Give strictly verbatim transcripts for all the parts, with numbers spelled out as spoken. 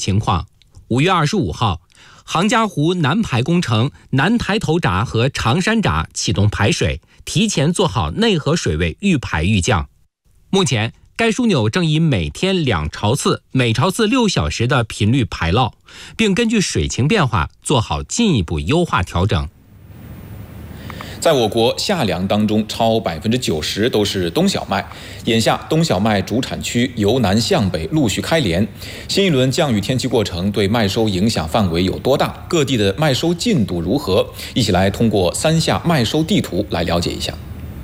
情况。五月二十五号，杭嘉湖南排工程南抬头闸和长山闸启动排水，提前做好内河水位预排预降。目前，该枢纽正以每天两潮次、每潮次六小时的频率排涝，并根据水情变化做好进一步优化调整。 在我国夏粮当中，超百分之九十都是冬小麦。眼下，冬小麦主产区由南向北陆续开镰，新一轮降雨天气过程对麦收影响范围有多大？各地的麦收进度如何？一起来通过三夏麦收地图来了解一下。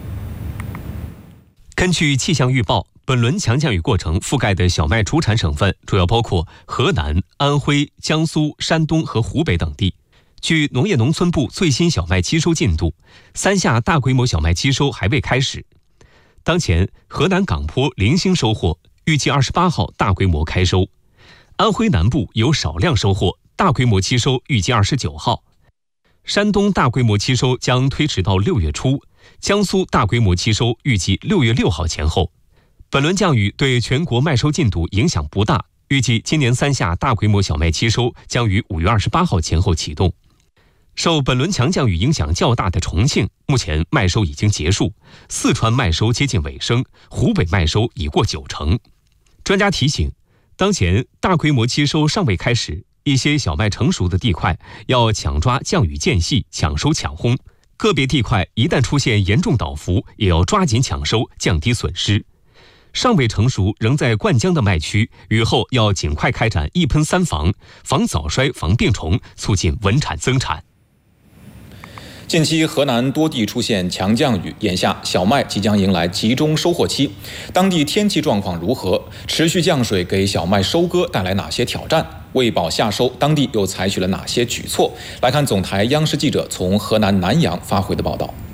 根据气象预报，本轮强降雨过程覆盖的小麦出产省份主要包括河南、安徽、江苏、山东和湖北等地。据农业农村部最新小麦期收进度，三夏大规模小麦期收还未开始。当前，河南港坡零星收获，预计二十八号大规模开收；安徽南部有少量收获，大规模期收预计二十九号；山东大规模期收将推迟到六月初，江苏大规模期收预计六月六号前后。本轮降雨对全国麦收进度影响不大，预计今年三夏大规模小麦期收将于五月二十八号前后启动。受本轮强降雨影响较大的重庆，目前麦收已经结束，四川麦收接近尾声，湖北麦收已过九成。专家提醒，当前大规模期收尚未开始，一些小麦成熟的地块要抢抓降雨间隙，抢收抢烘；个别地块一旦出现严重倒伏，也要抓紧抢收，降低损失。尚未成熟仍在灌浆的麦区，雨后要尽快开展一喷三防，防早衰、防病虫，促进稳产增产。 近期河南多地出现强降雨，眼下小麦即将迎来集中收获期，当地天气状况如何？持续降水给小麦收割带来哪些挑战？为保夏收，当地又采取了哪些举措？来看总台央视记者从河南南阳发回的报道。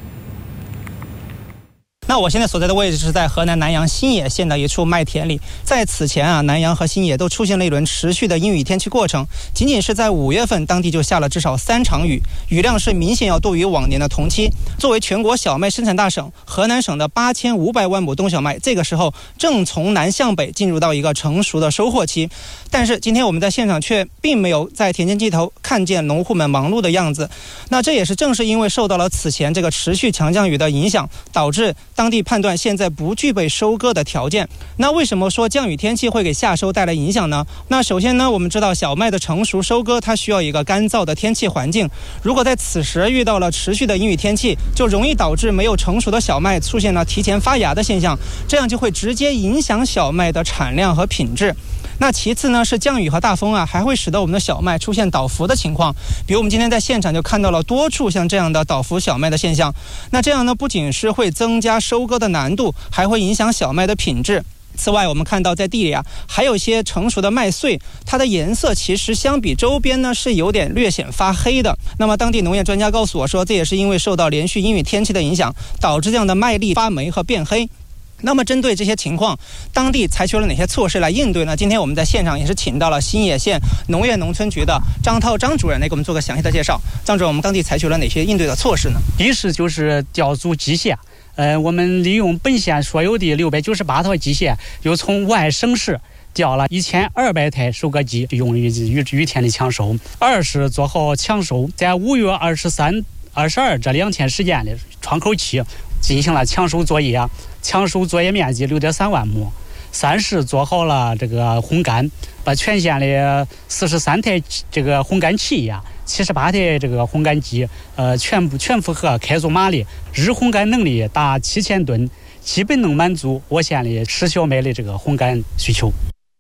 那我现在所在的位置是在河南南阳新野县的一处麦田里。在此前啊，南阳和新野都出现了一轮持续的阴雨天气过程。仅仅是在五月份，当地就下了至少三场雨，雨量是明显要多于往年的同期。作为全国小麦生产大省，河南省的八千五百万亩冬小麦，这个时候正从南向北进入到一个成熟的收获期。但是今天我们在现场却并没有在田间地头看见农户们忙碌的样子。那这也是正是因为受到了此前这个持续强降雨的影响，导致当地判断现在不具备收割的条件。那为什么说降雨天气会给夏收带来影响呢？那首先呢，我们知道小麦的成熟收割它需要一个干燥的天气环境，如果在此时遇到了持续的阴雨天气，就容易导致没有成熟的小麦出现了提前发芽的现象，这样就会直接影响小麦的产量和品质。那其次呢，是降雨和大风啊，还会使得我们的小麦出现倒伏的情况。比如我们今天在现场就看到了多处像这样的倒伏小麦的现象。那这样呢，不仅是会增加收割的难度，还会影响小麦的品质。此外，我们看到在地里啊，还有一些成熟的麦穗，它的颜色其实相比周边呢是有点略显发黑的。那么当地农业专家告诉我说，这也是因为受到连续阴雨天气的影响，导致这样的麦粒发霉和变黑。那么针对这些情况，当地采取了哪些措施来应对呢？今天我们在现场也是请到了新野县农业农村局的张涛张主任来给我们做个详细的介绍。张主任，我们当地采取了哪些应对的措施呢？ 一是就是调组机械，呃，我们利用本县所有的六百九十八套机械，又从外省市调了一千二百台收割机，用于雨雨天的抢收。二是做好抢收，在五月二十三、二十二这两天时间的窗口期进行了抢收作业，抢收作业面积六点三万亩。三是做好了这个烘干，把全县的四十三台这个烘干器呀、七十八台这个烘干机，呃，全部全负荷开足马力，日烘干能力达七千吨，基本能满足我县的实小麦的这个烘干需求。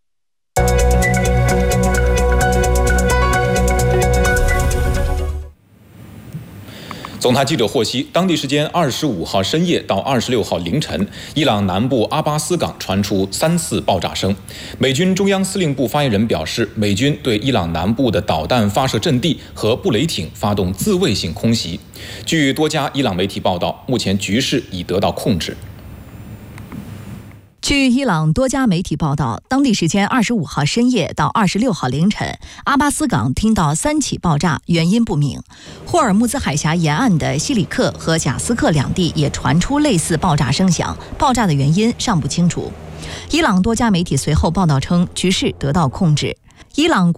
总台记者获悉，当地时间二十五号深夜到二十六号凌晨，伊朗南部阿巴斯港传出三次爆炸声。美军中央司令部发言人表示，美军对伊朗南部的导弹发射阵地和布雷艇发动自卫性空袭。据多家伊朗媒体报道，目前局势已得到控制。 据伊朗多家媒体报道，当地时间二十五号深夜到二十六号凌晨，阿巴斯港听到三起爆炸，原因不明。霍尔木兹海峡沿岸的西里克和贾斯克两地也传出类似爆炸声响，爆炸的原因尚不清楚。伊朗多家媒体随后报道称，局势得到控制。伊朗